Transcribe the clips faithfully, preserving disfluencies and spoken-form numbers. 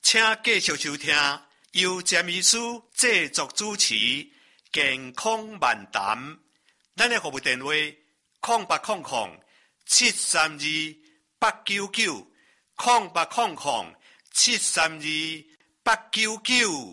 请继续收听由詹医师制作主持健康漫谈。咱的服务电话：空八空空七三二八九九，空八空空七三二八九九。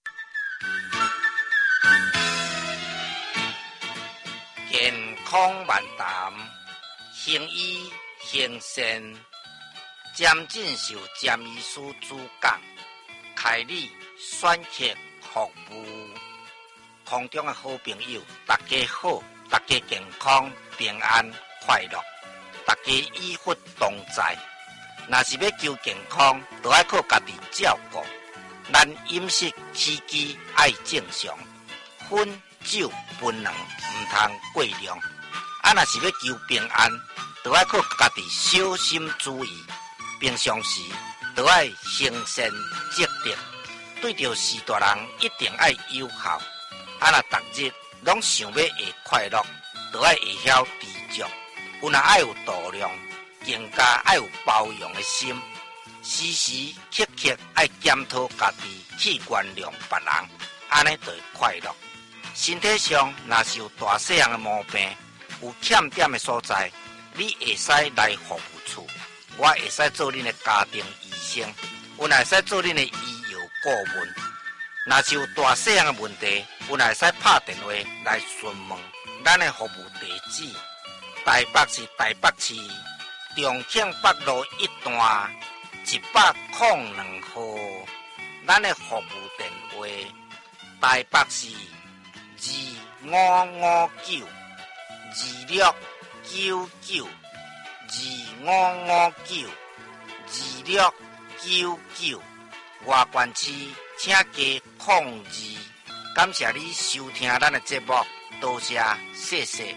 健康漫谈，行医行善，詹进修詹医师主讲，开立选客服务。空中的好朋友，大家好，大家健康平安快乐，大家医福同在。若是要求健康，就要靠家己照顾。咱饮食起居爱正常，烟酒槟榔唔通过量。啊，若是要求平安，就要靠家己小心注意。平常时就要行善积德，对着士大人一定要友好。啊，若逐日拢想要会快乐，就要会晓知足。有若爱有度量，更加爱有包容的心。时时刻刻爱检讨家己，去原谅别人，安尼就会快乐。身体上若是有大细样的毛病，有欠点的所在，你会使来服务处，我会使做恁的家庭医生，我会使做恁的医药顾问。若是有大细样的问题，我会使拍电话来询问。咱的服务地址：台北市台北市重庆北路一段一百零两号。咱的服务电话：台北市二五五九二六九九二五五九二六九九。外县市请加控制。感谢你收听咱的节目，多谢，谢谢。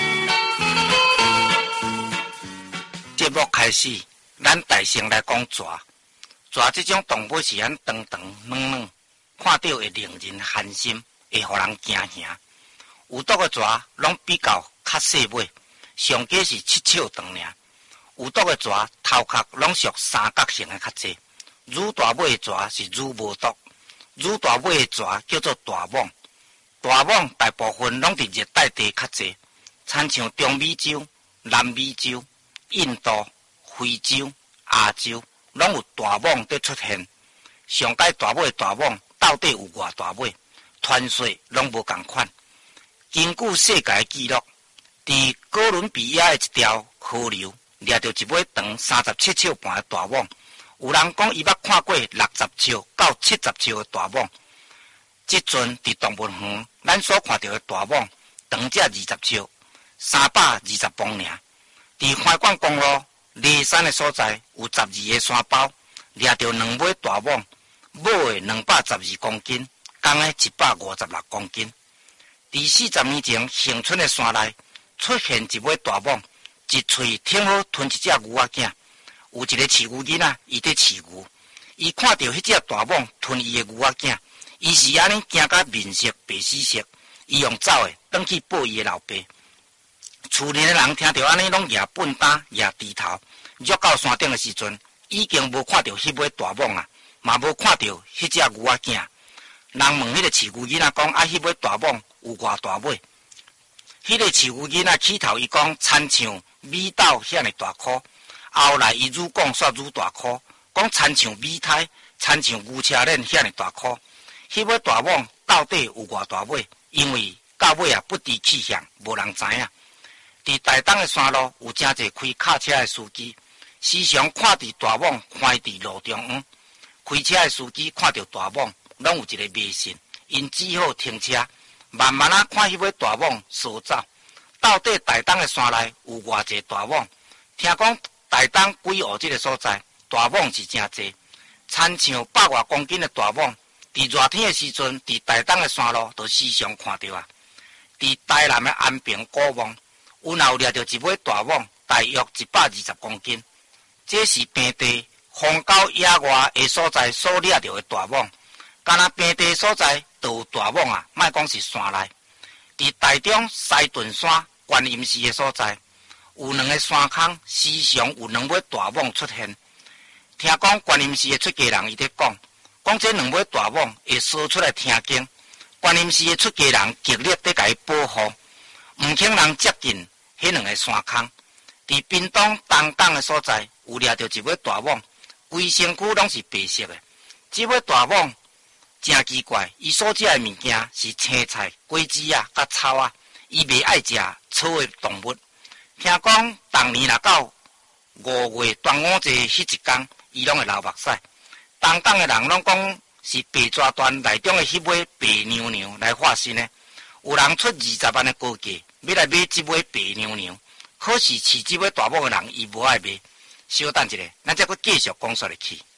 节目开始，咱大声来讲蛇。蛇这种动物是咱长长软软，看到会令人寒心，会互人惊吓。有毒的蛇拢比较较细尾，上计是七尺长尔。有毒的蛇头壳拢属三角形的较济。乳大尾的蛇是乳无毒，乳大尾的蛇叫做大蟒。大蟒大部分拢伫热带地较济，亲像中美洲、南美洲、印度、非洲、亚洲，拢有大蟒在出现。上界大尾的大蟒到底有偌大尾，传说拢无共款。根据世界的纪录，伫哥伦比亚的一条河流，掠到一尾长三十七尺半的大蟒。有人讲伊捌看过六十尺到七十尺的大蟒。即阵伫动物园，咱所看到的大蟒长只二十尺，三百二十磅尔。伫花冠公路梨山的所在，有十二个山包掠到两尾大蟒，母的两百十二公斤，公的一百五十六公斤。伫四十年前，恒春的山内出现一尾大蟒，一喙挺好吞一只牛仔囝。有一个饲牛囡仔，伊在饲牛，伊看到迄只大蟒吞伊的牛仔囝，伊是安尼惊甲面色白死色，伊用走的，转去报伊的老爸。厝里的人听到安尼，拢举笨担，举低头。约到山顶的时阵，已经无看到迄尾大蟒啊，嘛无看到迄只牛仔囝。人问迄个饲牛囡仔讲：啊，迄尾大蟒有偌大尾？迄个饲牛囡仔起头伊讲，亲像米豆遐尼大颗。后来伊愈讲煞愈大颗，讲亲像米胎，亲像牛车链遐尼大颗。迄尾大蟒到底有偌大尾？因为到尾也不知去向，无人知影。伫台东的山路有真侪开卡车的司机，时常看伫大蟒开伫路中央。开车的司机看到大蟒，拢有一个迷信，因只好停车，慢慢啊看迄尾大蟒疏走。到底台东的山内有偌济大蟒？听讲台东几湖这个所在，大蟒是真济，亲像百外公斤的大蟒。伫热天的时阵，伫台东的山路就时常看到啊。伫台南的安平古墓，有闹掠到一尾大蟒，大约一百二十公斤。这是平地荒郊野外的所在所掠到的大蟒。敢若平地所在就有大蟒啊，莫讲是山内。伫台中西屯山观音寺的所在，有两个山坑，时常有两尾大蟒出现。 听讲观音寺的出家人伊在讲，讲这两尾大蟒会说出来听经，观音寺的出家人极力在甲伊保护，唔肯人接近迄两个山坑。伫屏东东港的所在，有掠到一尾大蟒，规身躯拢是白色的。这尾大蟒真奇怪，伊所食的物件是青菜、果子啊、甲草啊，伊袂爱食草的动物。听讲当年若到五月端午节迄一天，伊拢会流目屎。东港的人拢讲是白蛇传内中的迄尾白娘娘来化身的，有人出二十万的高价要来买这尾白娘娘。可是饲这尾大蟒的人，伊无爱买。稍等一下，咱再搁继续讲说入去。